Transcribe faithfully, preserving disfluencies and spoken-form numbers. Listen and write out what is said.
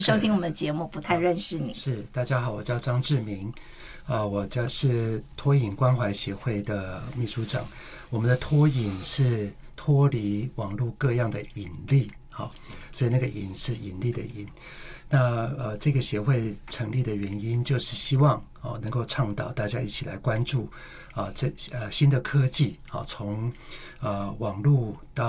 收听我们的节目，不太认识你。 是，大家好，我叫张志明，啊、呃，我这是脱瘾关怀协会的秘书长。我们的脱瘾是脱离网络各样的引力，好，所以那个瘾是引力的瘾。那呃，这个协会成立的原因就是希望哦，能够倡导大家一起来关注啊、呃，这呃新的科技啊，从呃网络到